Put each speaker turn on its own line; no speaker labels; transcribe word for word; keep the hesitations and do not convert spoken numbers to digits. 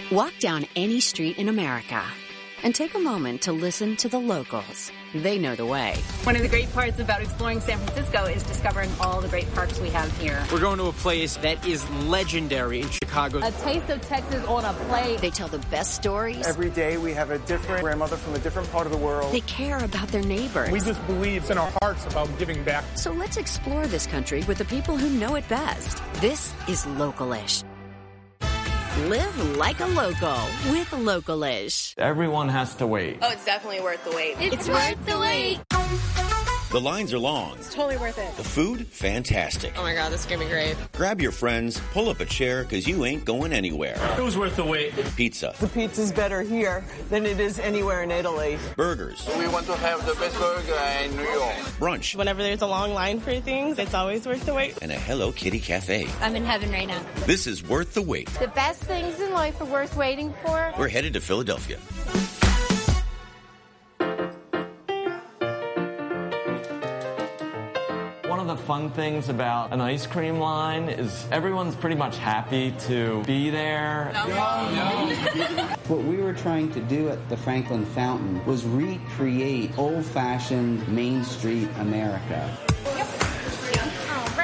Walk down any street in America and take a moment to listen to the locals. They know the way.
One of the great parts about exploring San Francisco is discovering all the great parks we have here.
We're going to a place that is legendary in Chicago.
A taste of Texas on a plate.
They tell the best stories.
Every day we have a different grandmother from a different part of the world.
They care about their neighbors.
We just believe in our hearts about giving back.
So let's explore this country with the people who know it best. This is Local-ish. Live like a local with Local-ish.
Everyone has to wait.
Oh, it's definitely worth the wait.
It's, it's worth the wait.
The lines are long.
It's totally worth it.
The food, fantastic.
Oh my God, this is going to be great.
Grab your friends, pull up a chair, because you ain't going anywhere.
It was worth the wait.
Pizza.
The pizza's better here than it is anywhere in Italy.
Burgers.
We want to have the best burger in New York.
Brunch.
Whenever there's a long line for things, it's always worth the wait.
And a Hello Kitty cafe.
I'm in heaven right now.
This is worth the wait.
The best things in life are worth waiting for.
We're headed to Philadelphia.
One of the fun things about an ice cream line is everyone's pretty much happy to be there.
No. No. What we were trying to do at the Franklin Fountain was recreate old-fashioned Main Street America.